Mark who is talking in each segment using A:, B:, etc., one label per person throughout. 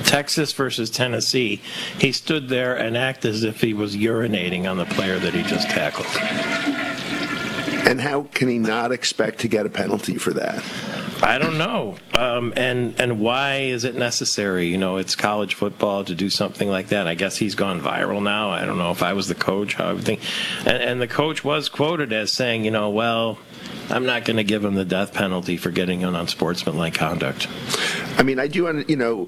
A: Texas versus Tennessee, he stood there and acted as if he was urinating on the player that he just tackled.
B: And how can he not expect to get a penalty for that?
A: I don't know. And why is it necessary? It's college football to do something like that. I guess he's gone viral now. I don't know if I was the coach, how I would think. And the coach was quoted as saying, well, I'm not going to give him the death penalty for getting in unsportsmanlike conduct.
B: I mean, I do,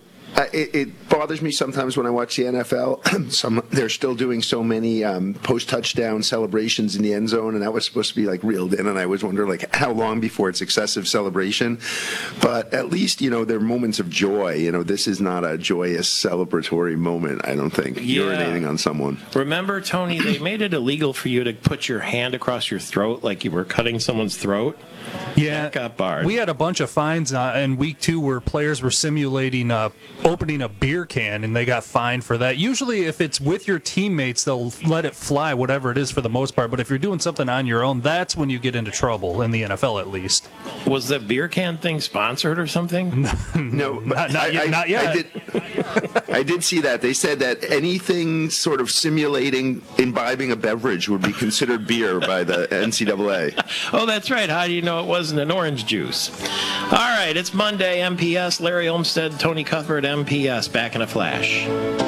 B: it bothers me sometimes when I watch the NFL. They're still doing so many post-touchdown celebrations in the end zone, and that was supposed to be reeled in, and I always wonder how long before it's excessive celebration. But at least there are moments of joy. This is not a joyous celebratory moment, I don't think.
A: Yeah.
B: Urinating on someone.
A: Remember, Tony, they made it illegal for you to put your hand across your throat like you were cutting someone's throat.
C: Yeah,
A: that got barred.
C: We had a bunch of fines in week 2 where players were simulating opening a beer can, and they got fined for that. Usually, if it's with your teammates, they'll let it fly, whatever it is, for the most part. But if you're doing something on your own, that's when you get into trouble, in the NFL at least.
A: Was the beer can thing sponsored or something?
B: No,
C: not yet.
B: I did see that. They said that anything sort of simulating imbibing a beverage would be considered beer by the NCAA.
A: Oh, that's right. How do you know it wasn't an orange juice? All right, it's Monday, MPS. Larry Olmsted, Tony Cuthbert, MPS, back in a flash.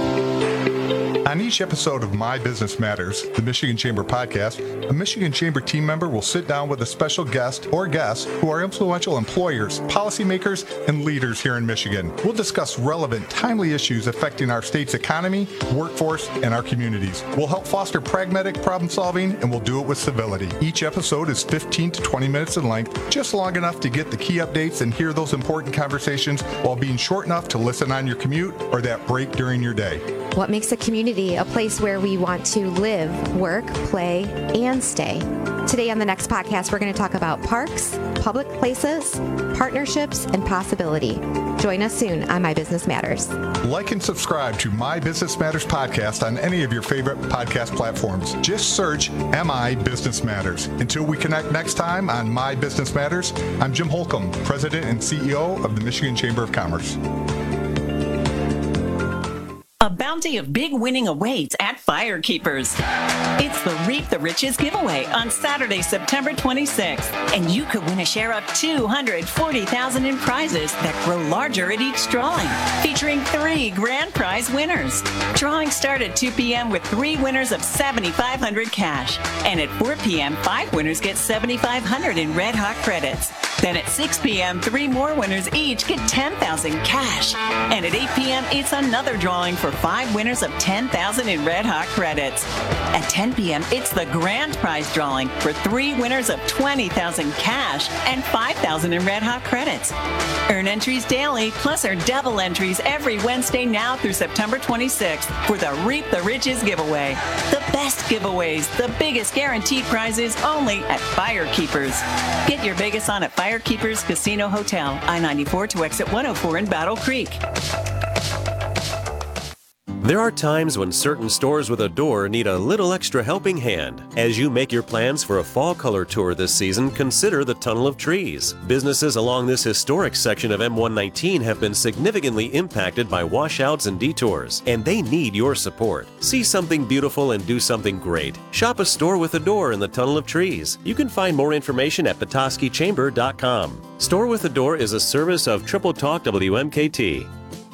D: On each episode of My Business Matters, the Michigan Chamber podcast, a Michigan Chamber team member will sit down with a special guest or guests who are influential employers, policymakers, and leaders here in Michigan. We'll discuss relevant, timely issues affecting our state's economy, workforce, and our communities. We'll help foster pragmatic problem solving, and we'll do it with civility. Each episode is 15 to 20 minutes in length, just long enough to get the key updates and hear those important conversations while being short enough to listen on your commute or that break during your day.
E: What makes a community a place where we want to live, work, play, and stay? Today on the next podcast, we're going to talk about parks, public places, partnerships, and possibility. Join us soon on My Business Matters.
D: Like and subscribe to My Business Matters podcast on any of your favorite podcast platforms. Just search MI Business Matters. Until we connect next time on My Business Matters, I'm Jim Holcomb, President and CEO of the Michigan Chamber of Commerce.
F: A bounty of big winning awaits at Firekeepers. It's the Reap the Riches giveaway on Saturday, September 26th, and you could win a share of $240,000 in prizes that grow larger at each drawing, featuring 3 grand prize winners. Drawings start at 2 p.m. with 3 winners of $7,500 cash, and at 4 p.m., 5 winners get $7,500 in Red Hot credits. Then at 6 p.m., 3 more winners each get $10,000 cash. And at 8 p.m., it's another drawing for 5 winners of $10,000 in Red Hot credits. At 10 p.m., it's the grand prize drawing for 3 winners of $20,000 cash and $5,000 in Red Hot credits. Earn entries daily, plus earn double entries every Wednesday now through September 26th for the Reap the Riches giveaway. The best giveaways, the biggest guaranteed prizes only at Firekeepers. Get your Vegas on at Firekeepers Casino Hotel, I-94 to exit 104 in Battle Creek.
G: There are times when certain stores with a door need a little extra helping hand. As you make your plans for a fall color tour this season, consider the Tunnel of Trees. Businesses along this historic section of M119 have been significantly impacted by washouts and detours, and they need your support. See something beautiful and do something great. Shop a store with a door in the Tunnel of Trees. You can find more information at petoskeychamber.com. Store with a Door is a service of Triple Talk WMKT.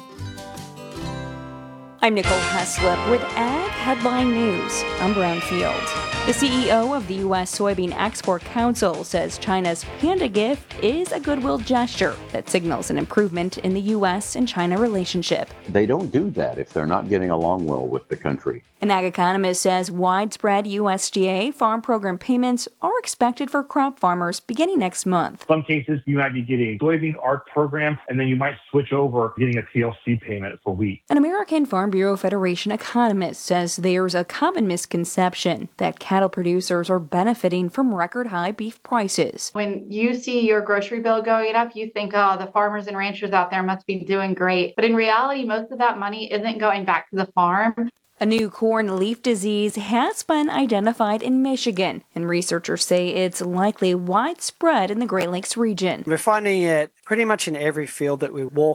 H: I'm Nicole Heslip with Ag Headline News. I'm Brownfield. The CEO of the U.S. Soybean Export Council says China's Panda gift is a goodwill gesture that signals an improvement in the U.S. and China relationship.
I: They don't do that if they're not getting along well with the country.
H: An ag economist says widespread USDA farm program payments are expected for crop farmers beginning next month.
J: Some cases, you might be getting soybean ARC program, and then you might switch over getting a TLC payment for wheat.
H: An American Farm Bureau Federation economist says there's a common misconception that cattle producers are benefiting from record-high beef prices.
K: When you see your grocery bill going up, you think, oh, the farmers and ranchers out there must be doing great. But in reality, most of that money isn't going back to the farm.
H: A new corn leaf disease has been identified in Michigan, and researchers say it's likely widespread in the Great Lakes region.
L: We're finding it pretty much in every field that we walk.